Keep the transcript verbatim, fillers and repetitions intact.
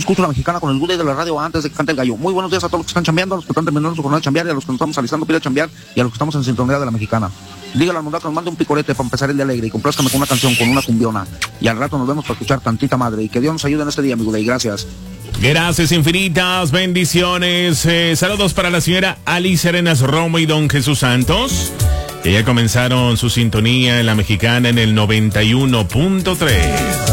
escucho la mexicana con el Good Day de la radio antes de que cante el gallo. Muy buenos días a todos los que están chambeando, a los que están terminando su jornada de chambear y a los que nos estamos alistando para ir a chambear y a los que estamos en sintonía de la mexicana. Dígale al mundo que nos mande un picorete para empezar el día alegre y complázcame con una canción, con una cumbiona. Y al rato nos vemos para escuchar tantita madre. Y que Dios nos ayude en este día, mi Good Day. Gracias. Gracias infinitas, bendiciones. Eh, saludos para la señora Alice Arenas Romo y don Jesús Santos, que ya comenzaron su sintonía en la mexicana en el noventa y uno punto tres.